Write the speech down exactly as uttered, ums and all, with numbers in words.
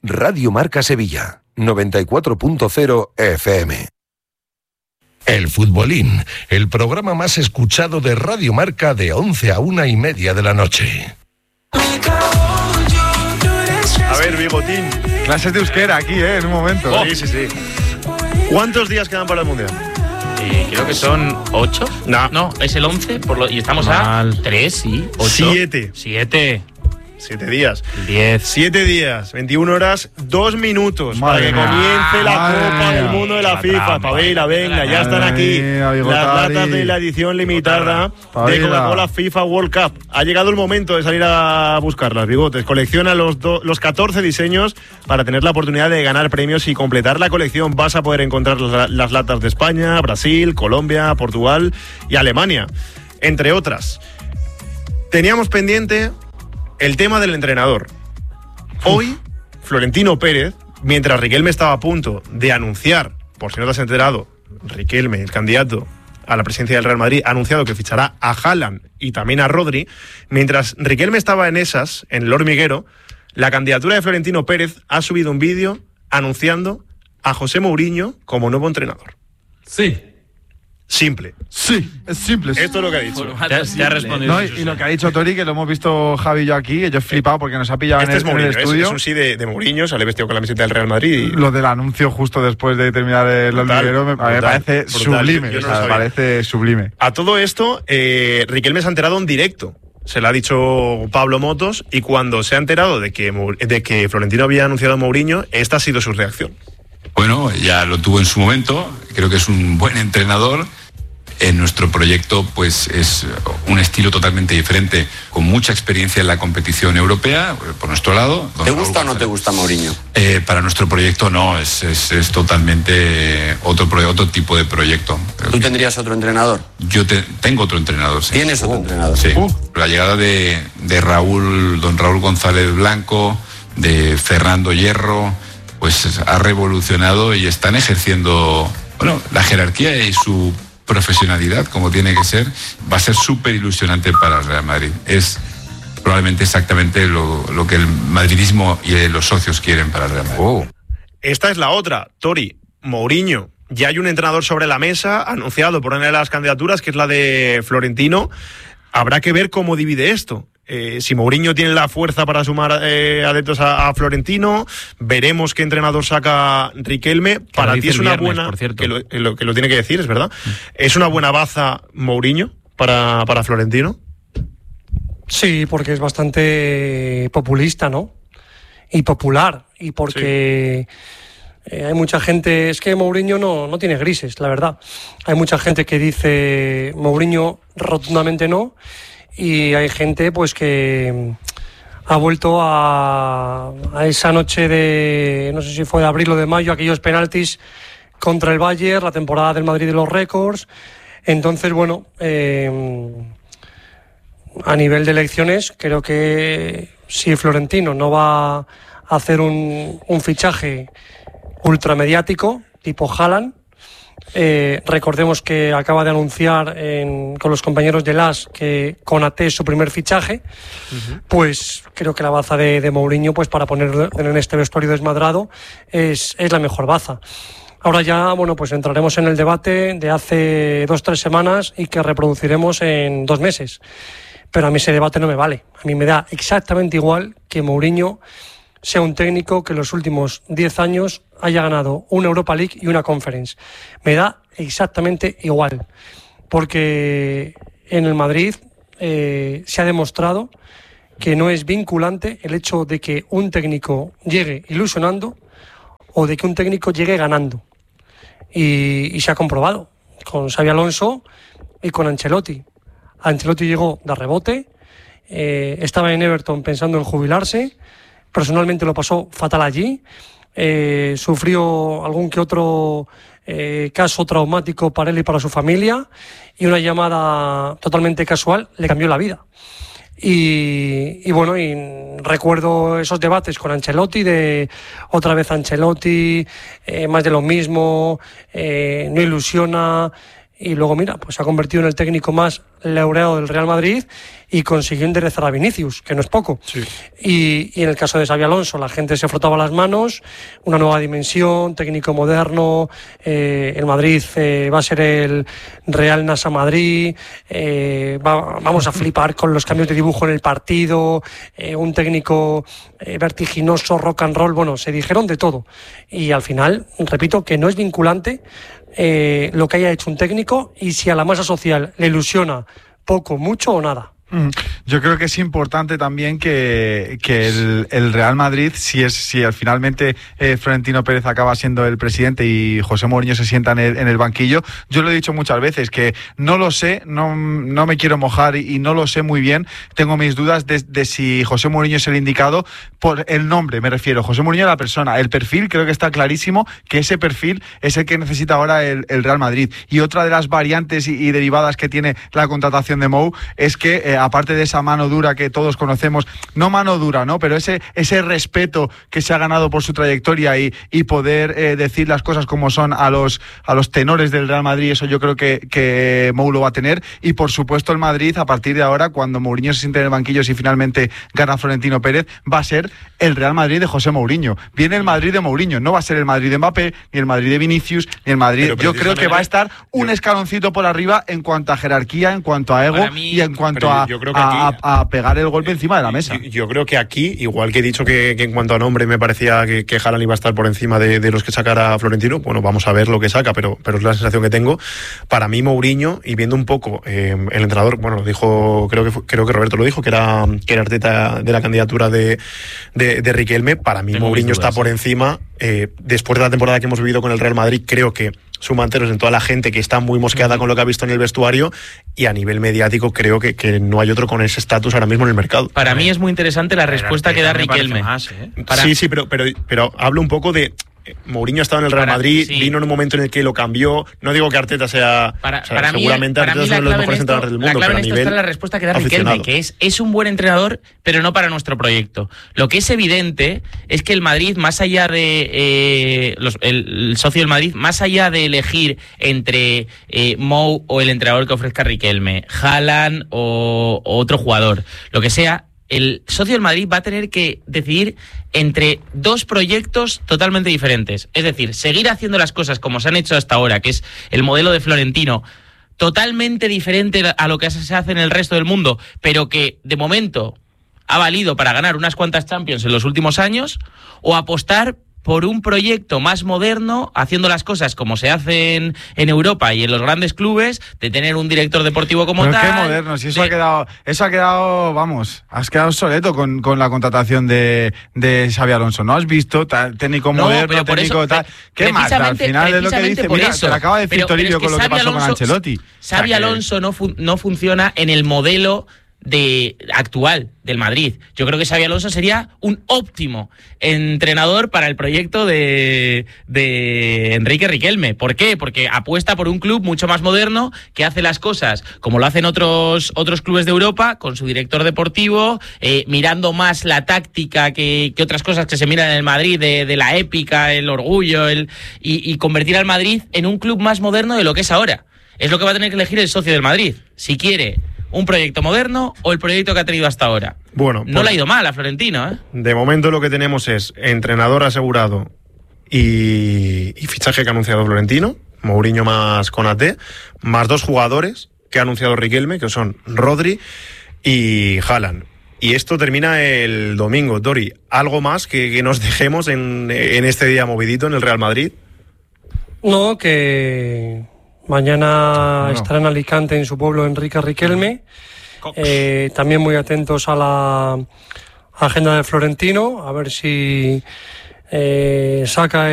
Radio Marca Sevilla, noventa y cuatro punto cero F M. El Futbolín, el programa más escuchado de Radio Marca de once a una y media de la noche. A ver, Bigotín. Clases de euskera aquí, ¿eh? En un momento. Oh. Sí, sí, sí. ¿Cuántos días quedan para el Mundial? Eh, creo que son ocho. No. No, es el once por lo, y estamos Mal. a tres, sí. Ocho. Siete. Siete. Siete días. Diez. Siete días, veintiuna horas, dos minutos Madre para que mía. comience la Madre Copa mía. del Mundo de la, La FIFA. trampa. Pavela, venga, ya están Madre aquí mía, las Bigotari. latas de la edición limitada de Pavela. Coca-Cola FIFA World Cup. Ha llegado el momento de salir a buscarlas, Bigotes. Colecciona los, do, los catorce diseños para tener la oportunidad de ganar premios y completar la colección. Vas a poder encontrar las, las latas de España, Brasil, Colombia, Portugal y Alemania, entre otras. Teníamos pendiente el tema del entrenador. Hoy, Florentino Pérez, mientras Riquelme estaba a punto de anunciar, por si no te has enterado, Riquelme, el candidato a la presidencia del Real Madrid, ha anunciado que fichará a Haaland y también a Rodri. Mientras Riquelme estaba en esas, en el hormiguero, la candidatura de Florentino Pérez ha subido un vídeo anunciando a José Mourinho como nuevo entrenador. Sí. Simple. Sí, es simple. Esto es lo que ha dicho. Te, ha- te ha respondido. No, y, y lo que ha dicho Tori, que lo hemos visto Javi y yo aquí, que yo he flipado porque nos ha pillado Este en, es el, en Mourinho, el es, estudio. es un sí de, de Mourinho, sale vestido con la camiseta del Real Madrid. Y... Lo del anuncio justo después de terminar el Brutal, hormiguero me, a mí me brutal, parece brutal. sublime. Yo- yo no o lo sea, me sabía. parece sublime. A todo esto, eh, Riquelme se ha enterado en directo. Se lo ha dicho Pablo Motos y cuando se ha enterado de que, Mou- de que Florentino había anunciado a Mourinho, esta ha sido su reacción. Bueno, ya lo tuvo en su momento, creo que es un buen entrenador. En nuestro proyecto pues es un estilo totalmente diferente, con mucha experiencia en la competición europea, por nuestro lado. ¿Te gusta o no te gusta Mourinho? Eh, para nuestro proyecto no, es, es, es totalmente otro, pro- otro tipo de proyecto. Creo ¿Tú que tendrías otro entrenador? yo te- tengo otro entrenador, sí. ¿Tienes otro Uh, entrenador? Sí. Uh. La llegada de, de Raúl, don Raúl González Blanco, de Fernando Hierro, pues ha revolucionado y están ejerciendo, bueno, la jerarquía y su profesionalidad como tiene que ser. Va a ser súper ilusionante para el Real Madrid. Es probablemente exactamente lo, lo que el madridismo y eh, los socios quieren para el Real Madrid. Oh. Esta es la otra, Tori, Mourinho. Ya hay un entrenador sobre la mesa, anunciado por una de las candidaturas, que es la de Florentino. Habrá que ver cómo divide esto. Eh, si Mourinho tiene la fuerza para sumar eh, adeptos a, a Florentino, veremos qué entrenador saca Riquelme. Para lo ti dice es el una viernes, buena, por cierto. que lo, eh, lo- que lo tiene que decir, es verdad. ¿Es una buena baza Mourinho para, para Florentino? Sí, porque es bastante populista, ¿no? Y popular. Y porque eh, hay mucha gente... Es que Mourinho no, no tiene grises, la verdad. Hay mucha gente que dice Mourinho rotundamente no. Y hay gente pues que ha vuelto a, a esa noche de... No sé si fue de abril o de mayo, aquellos penaltis contra el Bayern, la temporada del Madrid de los récords. Entonces, bueno... Eh, a nivel de elecciones, creo que si Florentino no va a hacer un, un fichaje ultramediático, tipo Haaland, eh, recordemos que acaba de anunciar en, con los compañeros de Las que Konaté es su primer fichaje, uh-huh. Pues creo que la baza de, de Mourinho, pues para poner en este vestuario desmadrado, es, es la mejor baza. Ahora ya, bueno, pues entraremos en el debate de hace dos, tres semanas y que reproduciremos en dos meses. Pero a mí ese debate no me vale. A mí me da exactamente igual que Mourinho sea un técnico que en los últimos diez años haya ganado una Europa League y una Conference. Me da exactamente igual. Porque en el Madrid eh, se ha demostrado que no es vinculante el hecho de que un técnico llegue ilusionando o de que un técnico llegue ganando. Y, y se ha comprobado con Xabi Alonso y con Ancelotti. Ancelotti llegó de rebote, eh, estaba en Everton pensando en jubilarse, personalmente lo pasó fatal allí, eh, sufrió algún que otro eh, caso traumático para él y para su familia, y una llamada totalmente casual le cambió la vida. Y, y bueno, y recuerdo esos debates con Ancelotti, de otra vez Ancelotti, eh, más de lo mismo, eh, no ilusiona... Y luego, mira, pues se ha convertido en el técnico más laureado del Real Madrid y consiguió enderezar a Vinicius, que no es poco. Sí. Y, y en el caso de Xabi Alonso, la gente se frotaba las manos, una nueva dimensión, técnico moderno, eh, el Madrid eh, va a ser el Real NASA Madrid, eh, va, vamos a flipar con los cambios de dibujo en el partido, eh, un técnico eh, vertiginoso, rock and roll, bueno, se dijeron de todo. Y al final, repito, que no es vinculante eh, lo que haya hecho un técnico y si a la masa social le ilusiona poco, mucho o nada. Yo creo que es importante también que, que el, el Real Madrid, si es si finalmente eh, Florentino Pérez acaba siendo el presidente y José Mourinho se sienta en el, en el banquillo, yo lo he dicho muchas veces, que no lo sé, no, no me quiero mojar y, y no lo sé muy bien, tengo mis dudas de, de si José Mourinho es el indicado por el nombre, me refiero, José Mourinho la persona, el perfil, creo que está clarísimo que ese perfil es el que necesita ahora el, el Real Madrid. Y otra de las variantes y, y derivadas que tiene la contratación de Mou es que eh, aparte de esa mano dura que todos conocemos, no mano dura, ¿no? Pero ese, ese respeto que se ha ganado por su trayectoria y, y poder eh, decir las cosas como son a los, a los tenores del Real Madrid, eso yo creo que, que Mou lo va a tener. Y por supuesto el Madrid, a partir de ahora, cuando Mourinho se siente en el banquillo, si finalmente gana Florentino Pérez, va a ser el Real Madrid de José Mourinho. Viene el Madrid de Mourinho, no va a ser el Madrid de Mbappé, ni el Madrid de Vinicius, ni el Madrid... Yo creo que va a estar un yo... escaloncito por arriba en cuanto a jerarquía, en cuanto a ego mí, y en cuanto a... Yo creo que A, a pegar el golpe encima de la mesa. Yo, yo creo que aquí, igual que he dicho que, que en cuanto a nombre me parecía que, que Haaland iba a estar por encima de, de los que sacara Florentino, bueno, vamos a ver lo que saca, pero, pero es la sensación que tengo. Para mí Mourinho, y viendo un poco eh, el entrenador, bueno, lo dijo, creo que fue, creo que Roberto lo dijo, que era, que era Arteta de la candidatura de, de, de Riquelme. Para mí tengo Mourinho está por encima. Eh, después de la temporada que hemos vivido con el Real Madrid, creo que suma enteros en toda la gente que está muy mosqueada con lo que ha visto en el vestuario, y a nivel mediático creo que, que no hay otro con ese estatus ahora mismo en el mercado. Para mí es muy interesante la respuesta que da Riquelme. Más, ¿eh? Para... Sí, sí, pero, pero, pero hablo un poco de... Mourinho ha estado en el Real para, Madrid, sí. Vino en un momento en el que lo cambió. No digo que Arteta sea, para, o sea para seguramente mí, Arteta es uno de los mejores entrenadores del mundo. La clave pero en esto a nivel está en la respuesta que da Riquelme, que es, es un buen entrenador, pero no para nuestro proyecto. Lo que es evidente es que el Madrid, más allá de eh, los, el, el socio del Madrid, más allá de elegir entre eh, Mou o el entrenador que ofrezca Riquelme, Haaland o, o otro jugador, lo que sea, el socio del Madrid va a tener que decidir entre dos proyectos totalmente diferentes. Es decir, seguir haciendo las cosas como se han hecho hasta ahora, que es el modelo de Florentino, totalmente diferente a lo que se hace en el resto del mundo, pero que de momento ha valido para ganar unas cuantas Champions en los últimos años, o apostar por un proyecto más moderno, haciendo las cosas como se hacen en Europa y en los grandes clubes, de tener un director deportivo como pero tal. Qué moderno, si eso de... ha quedado, eso ha quedado, vamos, has quedado obsoleto con, con la contratación de, de Xabi Alonso. ¿No has visto? Tal, técnico no, moderno, técnico eso, tal. ¿Qué más? Al final es lo que dice. Mira, eso, te lo acaba de decir pero, Toribio pero es que con lo que pasó Alonso, con Ancelotti. Xabi o sea, Alonso no, fu- no funciona en el modelo de actual del Madrid. Yo creo que Xabi Alonso sería un óptimo entrenador para el proyecto de, de Enrique Riquelme. ¿Por qué? Porque apuesta por un club mucho más moderno, que hace las cosas como lo hacen otros, otros clubes de Europa, con su director deportivo, eh, mirando más la táctica que, que otras cosas que se miran en el Madrid, de, de la épica, el orgullo, el, y, y convertir al Madrid en un club más moderno de lo que es ahora. Es lo que va a tener que elegir el socio del Madrid, si quiere un proyecto moderno o el proyecto que ha tenido hasta ahora. Bueno, no pues, le ha ido mal a Florentino, ¿eh? De momento lo que tenemos es entrenador asegurado y, y fichaje que ha anunciado Florentino, Mourinho más Konaté, más dos jugadores que ha anunciado Riquelme, que son Rodri y Haaland. Y esto termina el domingo. Dori, ¿algo más que, que nos dejemos en, en este día movidito en el Real Madrid? No, que... Mañana bueno. estará en Alicante, en su pueblo, Enrique Riquelme. Eh, también muy atentos a la agenda de Florentino, a ver si eh, saca